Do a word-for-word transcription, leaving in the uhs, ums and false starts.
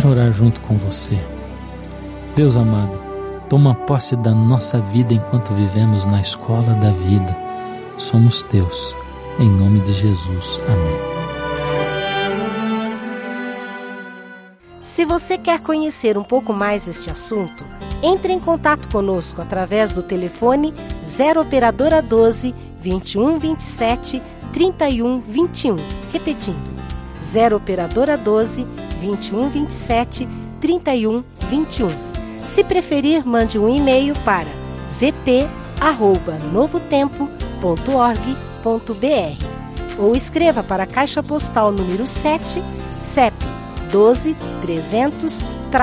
Quero orar junto com você. Deus amado, toma posse da nossa vida enquanto vivemos na escola da vida. Somos teus, em nome de Jesus. Amém. Se você quer conhecer um pouco mais este assunto, entre em contato conosco através do telefone zero operadora doze, vinte e um, vinte e sete, trinta e um, vinte e um. Repetindo, zero operadora doze, vinte e um, vinte e sete, trinta e um, vinte e um. Se preferir, mande um e-mail para v p arroba novo tempo ponto org ponto b r ou escreva para a Caixa Postal número sete, C E P doze, trezentos,